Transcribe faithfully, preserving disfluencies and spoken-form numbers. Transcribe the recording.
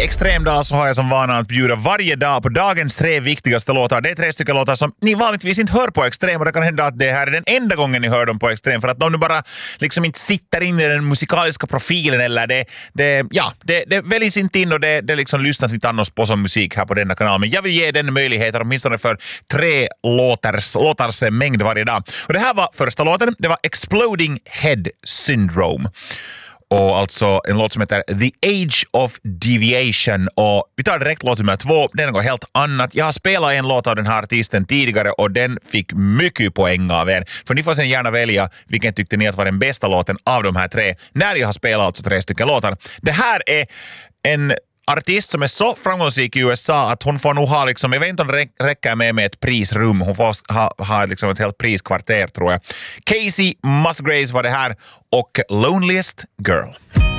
Extrem dag så har jag som vana att bjuda varje dag på dagens tre viktigaste låtar. Det är tre stycken låtar som ni vanligtvis inte hör på Extrem, och det kan hända att det här är den enda gången ni hör dem på Extrem, för att de nu bara liksom inte sitter in i den musikaliska profilen, eller det, det, ja, det, det väljs inte in och det, det liksom lyssnas inte annars på som musik här på denna kanal. Men jag vill ge den möjligheten åtminstone för tre låtars, låtars mängd varje dag. Och det här var första låten, det var Exploding Head Syndrome. Och alltså en låt som heter The Age of Deviation. Och vi tar direkt låt nummer två. Den går helt annat. Jag har spelat en låt av den här artisten tidigare och den fick mycket poäng av er. För ni får sen gärna välja vilken tyckte ni att var den bästa låten av de här tre. När jag har spelat alltså tre stycken låtar. Det här är en artist som är så framgångsrik i U S A att hon får nog ha liksom, jag vet inte om det räcker med med ett prisrum. Hon får ha, ha liksom ett helt priskvarter tror jag. Casey Musgraves var det här och Loneliest Girl.